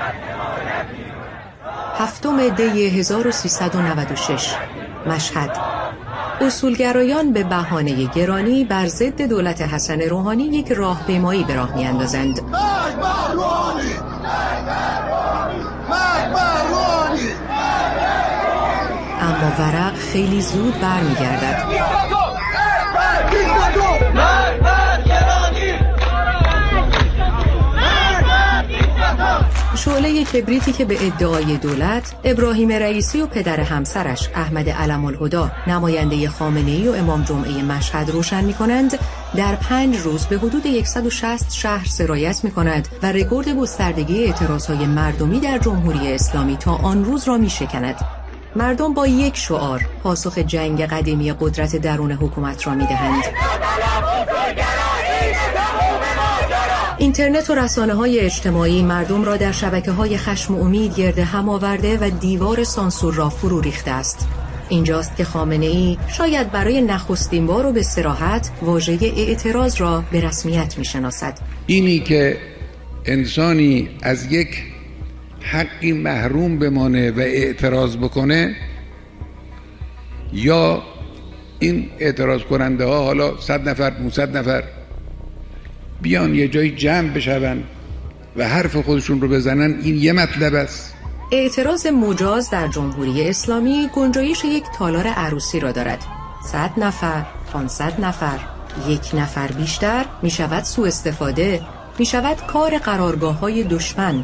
هفتم دی 1396 مشهد. اصولگرایان به بهانه گرانی بر ضد دولت حسن روحانی یک راهپیمایی به راه می‌اندازند. اما ورق خیلی زود برمیگردد. شعله کبریتی که به ادعای دولت ابراهیم رئیسی و پدر همسرش احمد علم‌الهدی نماینده خامنه‌ای و امام جمعه مشهد روشن می‌کنند، در 5 روز به حدود 160 شهر سرایت می‌کند و رکورد گستردگی اعتراضهای مردمی در جمهوری اسلامی تا آن روز را می‌شکند. مردم با یک شعار پاسخ جنگ قدیمی قدرت درون حکومت را می‌دهند. اینترنت و رسانه‌های اجتماعی مردم را در شبکه‌های خشم و امید گرد هم آورده و دیوار سانسور را فرو ریخته است. اینجاست که خامنه‌ای شاید برای نخستین بار و به صراحت واژه اعتراض را به رسمیت می‌شناسد. اینی که انسانی از یک حقی محروم بمانه و اعتراض بکنه، یا این اعتراض کننده ها حالا 100 نفر 500 نفر بیان یه جایی جمع بشون و حرف خودشون رو بزنن، این یه مطلب است. اعتراض مجاز در جمهوری اسلامی گنجایش یک تالار عروسی را دارد. 100 نفر، 500 نفر، 1 نفر بیشتر می شود سوء استفاده، می شود کار قرارگاه‌های دشمن.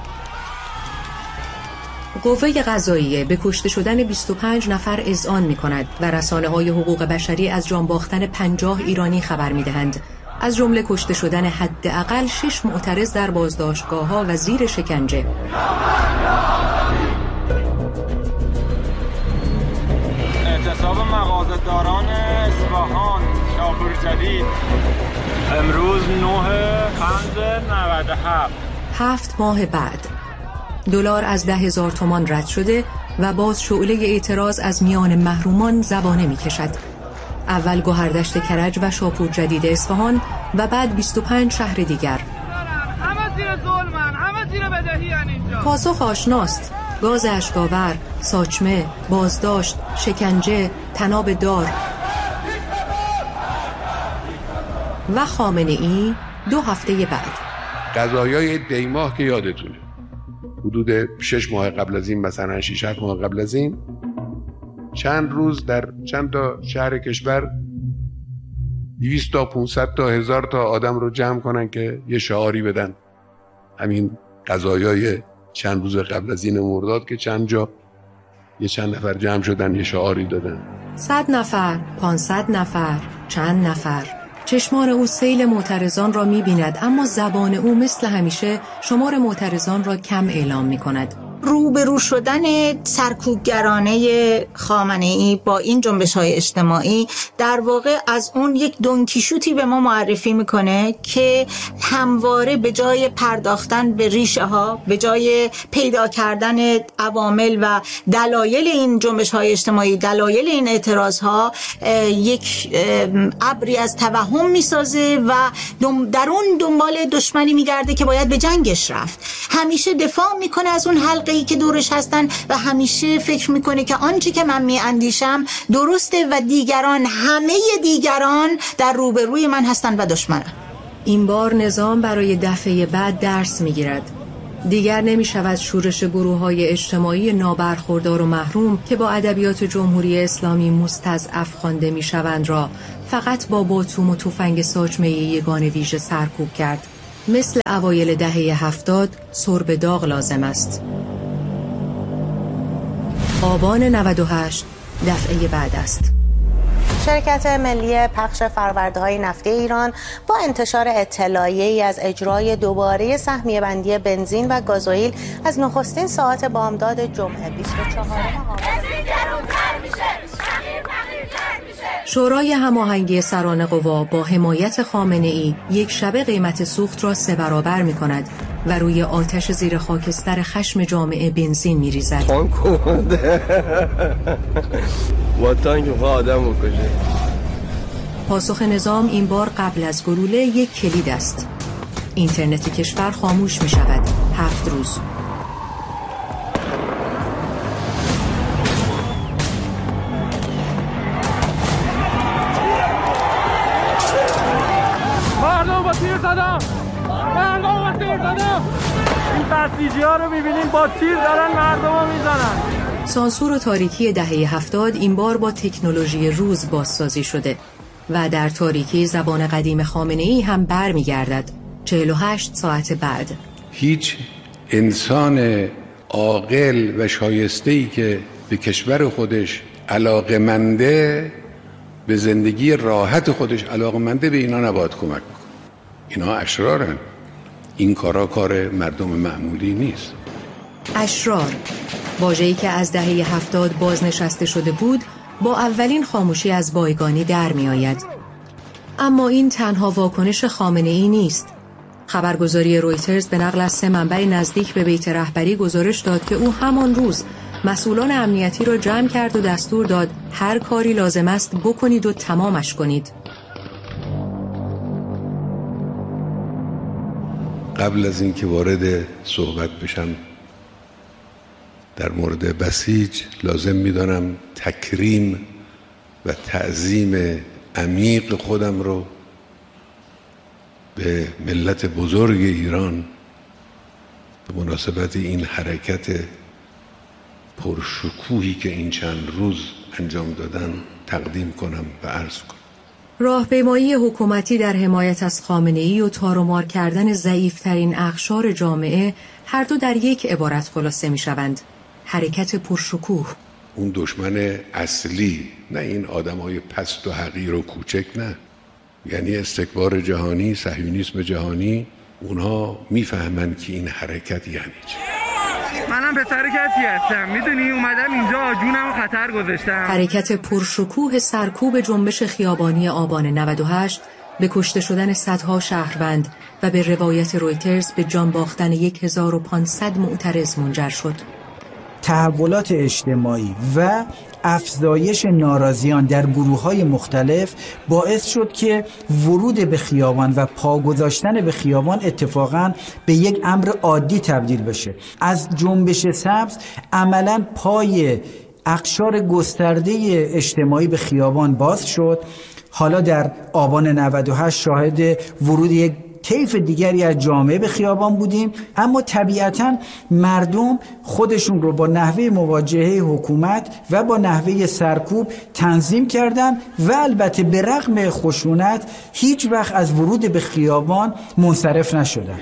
قوه قضاییه به کشته شدن 25 نفر اذعان می کند و رسانه‌های حقوق بشری از جان باختن 50 ایرانی خبر می دهند. از جمله کشته شدن حداقل 6 معترض در بازداشتگاه‌ها و زیر شکنجه. اعتصاب مغازه‌داران اصفهان شاپور جدید امروز 9/5/97. 7 ماه بعد دلار از 10,000 تومان رد شده و باز شعله اعتراض از میان محرومان زبانه می‌کشد. اول گوهردشت کرج و شاپور جدید اصفهان و بعد 25 شهر دیگر. همه زیر ظلمن، همه زیر بدهیان اینجا. پاسخ آشناست: گاز اشکاور، ساچمه، بازداشت، شکنجه، طناب دار. و خامنه‌ای 2 هفته بعد. قضایای دیماه که یادتونه، حدود 6 ماه قبل از این، مثلا 6-7 ماه قبل از این، چند روز در چند تا شهر کشور 200 تا 500 تا 1000 تا آدم رو جمع کنن که یه شعاری بدن. همین قضایای چند روز قبل از این مرداد که چند جا یه چند نفر جمع شدن یه شعاری دادن. 100 نفر، 500 نفر، چند نفر. چشمان او سیل معترضان را می‌بیند، اما زبان او مثل همیشه شمار معترضان را کم اعلام می‌کند. روبرو شدن سرکوبگرانه خامنه‌ای با این جنبش‌های اجتماعی در واقع از اون یک دونکیشوتی به ما معرفی میکنه که همواره به جای پرداختن به ریشه ها، به جای پیدا کردن عوامل و دلایل این جنبش‌های اجتماعی، دلایل این اعتراض‌ها، یک ابری از توهم میسازه و در اون دنبال دشمنی میگرده که باید به جنگش رفت. همیشه دفاع میکنه از اون حلقه‌ای که دورش هستن و همیشه فکر میکنه که آنچه که من میاندیشم درسته و دیگران، همه دیگران در روبروی من هستن و دشمنن. این بار نظام برای دفعه بعد درس میگیرد. دیگر نمیشود شورش گروه‌های اجتماعی نابرخوردار و محروم که با ادبیات جمهوری اسلامی مستضعف خوانده میشوند را فقط با باتوم و تفنگ ساچمه یگان ویژه سرکوب کرد. مثل اوایل دهه 70 سرب داغ لازم است. آبان 98 دفعه بعد است. شرکت ملی پخش فرورده‌های نفتی ایران با انتشار اطلاعیه‌ای از اجرای دوباره سهمیه بندی بنزین و گازوئیل از نخستین ساعات بامداد جمعه 24 آبان شورای هماهنگی سران قوا با حمایت خامنه‌ای یک شبه قیمت سوخت را 3 برابر می‌کند و روی آتش زیر خاکستر خشم جامعه بنزین می‌ریزد. با تانک آدم بکشه. پاسخ نظام این بار قبل از گلوله یک کلید است. اینترنت کشور خاموش می‌شود 7 روز. این بسیجی ها رو میبینیم با تیر دارن مردم رو میزنن. سانسور و تاریکی دهه 70 این بار با تکنولوژی روز بازسازی شده و در تاریکی زبان قدیم خامنه‌ای هم برمیگردد 48 ساعت بعد. هیچ انسان عاقل و شایسته‌ای که به کشور خودش علاقه‌منده، به زندگی راحت خودش علاقه‌منده، به اینا نباید کمک کنه. اینا اشرارن. این کار مردم معمولی نیست. اشرار، واژه‌ای که از دهه 70 بازنشسته شده بود، با اولین خاموشی از بایگانی در می آید. اما این تنها واکنش خامنه‌ای نیست. خبرگزاری رویترز به نقل از 3 منبع نزدیک به بیت رهبری گزارش داد که او همان روز مسئولان امنیتی را جمع کرد و دستور داد هر کاری لازم است بکنید و تمامش کنید. قبل از اینکه وارد صحبت بشم در مورد بسیج، لازم می‌دانم تکریم و تعظیم عمیق خودم رو به ملت بزرگ ایران به مناسبت این حرکت پرشکوهی که این چند روز انجام دادن تقدیم کنم و عرض کنم. راهپیمایی حکومتی در حمایت از خامنه‌ای و تارومار کردن ضعیف‌ترین اقشار جامعه هر دو در یک عبارت خلاصه می‌شوند: حرکت پرشکوه. اون دشمن اصلی، نه این آدم‌های پست و حقیر و کوچک، نه، یعنی استکبار جهانی، صهیونیسم جهانی. اونها میفهمن که این حرکت یعنی چی. منم پسر کسی هستم، میدونی اومدم اینجا جونم خطر گذاشتم. حرکت پرشکوه سرکوب جنبش خیابانی آبان 98 به کشته شدن صدها شهروند و به روایت رویترز به جان باختن 1500 معترض منجر شد. تحولات اجتماعی و افزایش ناراضیان در گروه‌های مختلف باعث شد که ورود به خیابان و پا گذاشتن به خیابان اتفاقاً به یک امر عادی تبدیل بشه. از جنبش سبز عملاً پای اقشار گسترده اجتماعی به خیابان باز شد. حالا در آبان 98 شاهد ورود یک طیف دیگری از جامعه به خیابان بودیم، اما طبیعتاً مردم خودشون رو با نحوه مواجهه حکومت و با نحوه سرکوب تنظیم کردن و البته به رغم خشونت هیچ وقت از ورود به خیابان منصرف نشدن.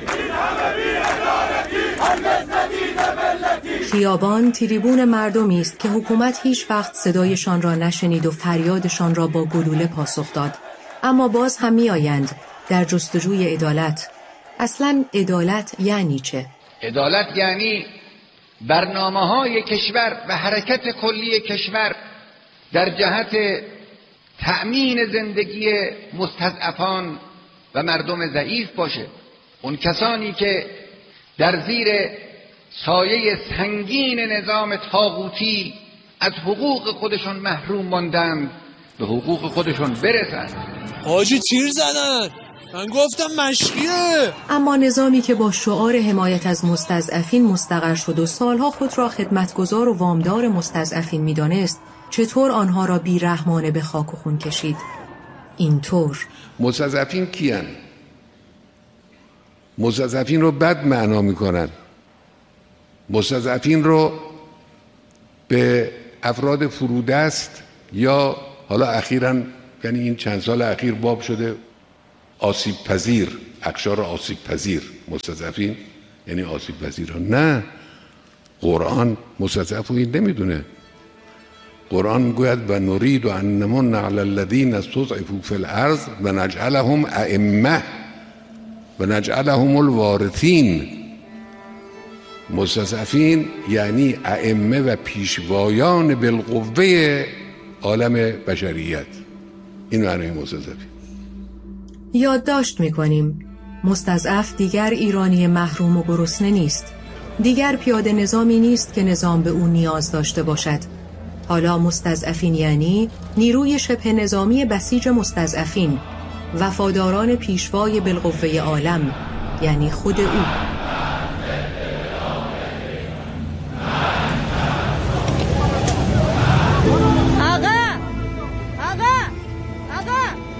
خیابان تریبون مردمی است که حکومت هیچ وقت صدایشان را نشنید و فریادشان را با گلوله پاسخ داد. اما باز هم می آیند در جستجوی عدالت. اصلاً عدالت یعنی چه؟ عدالت یعنی برنامه‌های کشور و حرکت کلی کشور در جهت تأمین زندگی مستضعفان و مردم ضعیف باشه. اون کسانی که در زیر سایه سنگین نظام طاغوتی از حقوق خودشون محروم ماندند به حقوق خودشون برسند. حاجی تیر زدن، من گفتم مشقیه. اما نظامی که با شعار حمایت از مستضعفین مستقر شد و سالها خود را خدمتگزار و وامدار مستضعفین می‌دانست، چطور آنها را بی‌رحمانه به خاک و خون کشید؟ اینطور مستضعفین کیان؟ مستضعفین رو بد معنا می‌کنن. مستضعفین رو به افراد فرودست یا حالا اخیراً، یعنی این چند سال اخیر باب شده آسیب پذیر، اقشار آسیب پذیر. مستضعفین یعنی آسیب پذیرها. نه، قرآن مستضعف رو این نمیدونه. قرآن گوید و نرید و ان نمن علی الذین استضعفوا فی الارض و نجعلهم ائمه و نجعلهم الوارثین. مستضعفین یعنی ائمه و پیشوایان بالقوه عالم بشریت. این معنی مستضعفین. یادداشت می‌کنیم مستضعف دیگر ایرانی محروم و گرسنه نیست، دیگر پیاده نظامی نیست که نظام به او نیاز داشته باشد. حالا مستضعفین یعنی نیروی شبه نظامی بسیج مستضعفین، وفاداران پیشوای بالقوه عالم، یعنی خود او. آقا، مظاهرات سلمیه، چرا آتیش میزنی؟ 15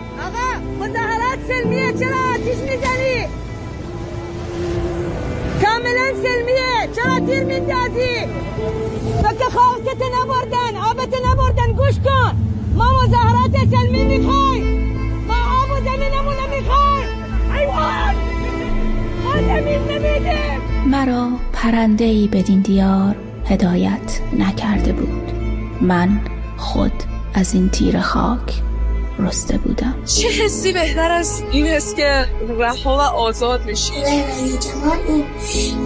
سلمیه، چرا تیر میندازی؟ تو که خاکت نبردن، آبت نبردن، گوش کن. ما مظاهرات سلمی میخوای، ما آب و زمینمون نمیخوای. ایوان ما زمین نمیدیم. مرا پرنده‌ای بدین دیار هدایت نکرده بود. من خود از این تیر خاک رسته بودم. چه حسی بهتر از این حس که رها و آزاد میشی؟